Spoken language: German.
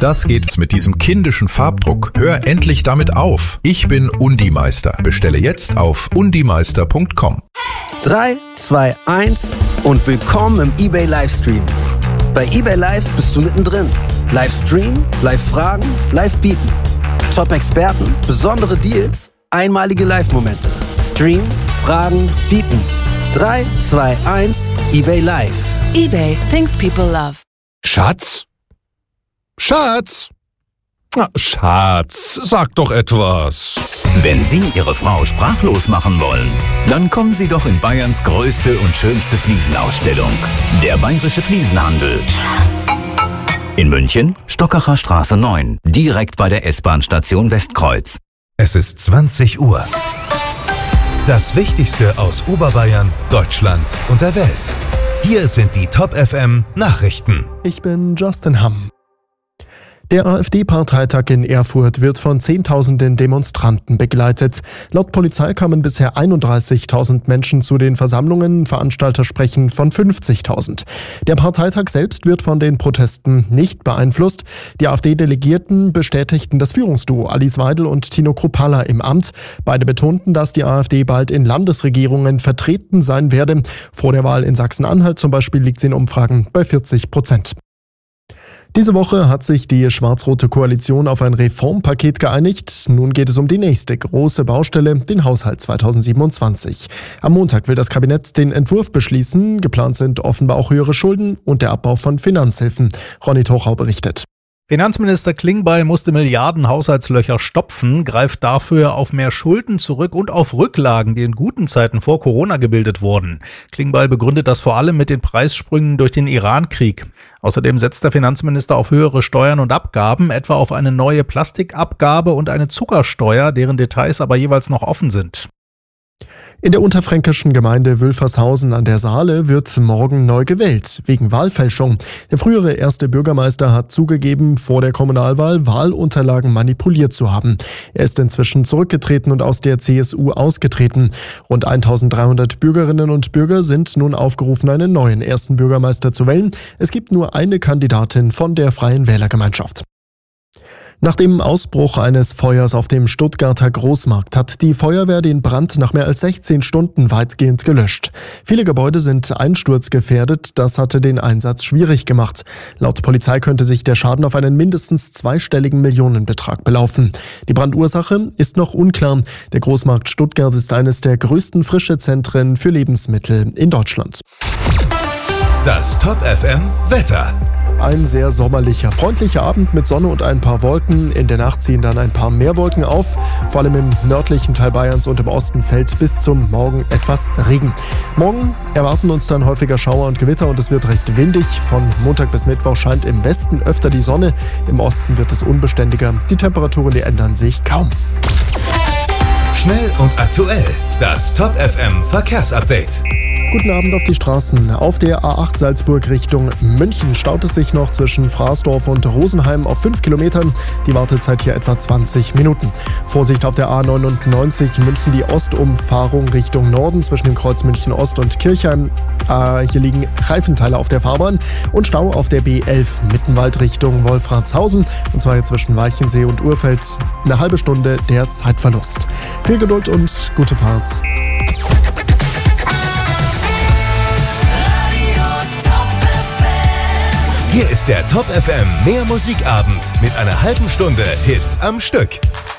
Das geht mit diesem kindischen Farbdruck. Hör endlich damit auf. Ich bin Undimeister. Bestelle jetzt auf undimeister.com. 3, 2, 1 und willkommen im eBay Livestream. Bei eBay Live bist du mittendrin. Livestream, Live-Fragen, Live-Bieten. Top-Experten, besondere Deals, einmalige Live-Momente. Stream, Fragen, Bieten. 3, 2, 1, eBay Live. eBay, things people love. Schatz? Schatz? Na, Schatz, sag doch etwas. Wenn Sie Ihre Frau sprachlos machen wollen, dann kommen Sie doch in Bayerns größte und schönste Fliesenausstellung. Der Bayerische Fliesenhandel. In München, Stockacher Straße 9, direkt bei der S-Bahn-Station Westkreuz. Es ist 20 Uhr. Das Wichtigste aus Oberbayern, Deutschland und der Welt. Hier sind die Top FM Nachrichten. Ich bin Justin Hamm. Der AfD-Parteitag in Erfurt wird von Zehntausenden Demonstranten begleitet. Laut Polizei kamen bisher 31.000 Menschen zu den Versammlungen, Veranstalter sprechen von 50.000. Der Parteitag selbst wird von den Protesten nicht beeinflusst. Die AfD-Delegierten bestätigten das Führungsduo Alice Weidel und Tino Kruppalla im Amt. Beide betonten, dass die AfD bald in Landesregierungen vertreten sein werde. Vor der Wahl in Sachsen-Anhalt zum Beispiel liegt sie in Umfragen bei 40%. Diese Woche hat sich die schwarz-rote Koalition auf ein Reformpaket geeinigt. Nun geht es um die nächste große Baustelle, den Haushalt 2027. Am Montag will das Kabinett den Entwurf beschließen. Geplant sind offenbar auch höhere Schulden und der Abbau von Finanzhilfen. Ronny Tochau berichtet. Finanzminister Klingbeil musste Milliarden Haushaltslöcher stopfen, greift dafür auf mehr Schulden zurück und auf Rücklagen, die in guten Zeiten vor Corona gebildet wurden. Klingbeil begründet das vor allem mit den Preissprüngen durch den Iran-Krieg. Außerdem setzt der Finanzminister auf höhere Steuern und Abgaben, etwa auf eine neue Plastikabgabe und eine Zuckersteuer, deren Details aber jeweils noch offen sind. In der unterfränkischen Gemeinde Wülfershausen an der Saale wird morgen neu gewählt, wegen Wahlfälschung. Der frühere erste Bürgermeister hat zugegeben, vor der Kommunalwahl Wahlunterlagen manipuliert zu haben. Er ist inzwischen zurückgetreten und aus der CSU ausgetreten. Rund 1.300 Bürgerinnen und Bürger sind nun aufgerufen, einen neuen ersten Bürgermeister zu wählen. Es gibt nur eine Kandidatin von der Freien Wählergemeinschaft. Nach dem Ausbruch eines Feuers auf dem Stuttgarter Großmarkt hat die Feuerwehr den Brand nach mehr als 16 Stunden weitgehend gelöscht. Viele Gebäude sind einsturzgefährdet, das hatte den Einsatz schwierig gemacht. Laut Polizei könnte sich der Schaden auf einen mindestens zweistelligen Millionenbetrag belaufen. Die Brandursache ist noch unklar. Der Großmarkt Stuttgart ist eines der größten Frischezentren für Lebensmittel in Deutschland. Das Top FM Wetter. Ein sehr sommerlicher, freundlicher Abend mit Sonne und ein paar Wolken. In der Nacht ziehen dann ein paar mehr Wolken auf. Vor allem im nördlichen Teil Bayerns und im Osten fällt bis zum Morgen etwas Regen. Morgen erwarten uns dann häufiger Schauer und Gewitter und es wird recht windig. Von Montag bis Mittwoch scheint im Westen öfter die Sonne. Im Osten wird es unbeständiger. Die Temperaturen, die ändern sich kaum. Schnell und aktuell. Das Top FM Verkehrsupdate. Guten Abend auf die Straßen. Auf der A8 Salzburg Richtung München staut es sich noch zwischen Fraßdorf und Rosenheim auf 5 Kilometern. Die Wartezeit hier etwa 20 Minuten. Vorsicht auf der A99 München, die Ostumfahrung Richtung Norden zwischen dem Kreuz München Ost und Kirchheim. Hier liegen Reifenteile auf der Fahrbahn und Stau auf der B11 Mittenwald Richtung Wolfratshausen. Und zwar hier zwischen Weichensee und Urfeld. Eine halbe Stunde der Zeitverlust. Viel Geduld und gute Fahrt. Hier ist der Top FM Mehr Musikabend mit einer halben Stunde Hits am Stück.